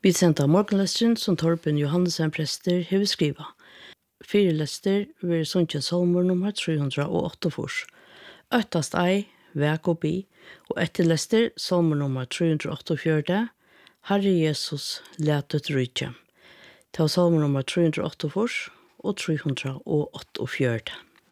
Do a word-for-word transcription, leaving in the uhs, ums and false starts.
Vi sendte morgenlesteren som Torben Johansen prester har skriva. Fire lester vil sunnkje salmer nummer tre hundre og åtte fors. Øttast ei, vek og bi, og etter lester salmer nummer tre hundre og åttiofjørt, Herre Jesus, letet rydtje. Det var salmer nummer tre hundre og åtte fors og tre hundre og åttiofjørt.